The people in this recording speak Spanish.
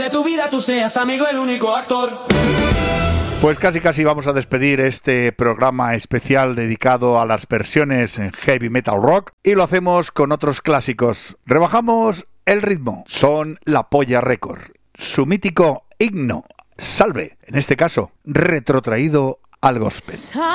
de tu vida tú seas, amigo, el único actor. Pues casi vamos a despedir este programa especial dedicado a las versiones en heavy metal rock y lo hacemos con otros clásicos. Rebajamos el ritmo. Son La Polla Record. Su mítico himno, Salve, en este caso, retrotraído al gospel.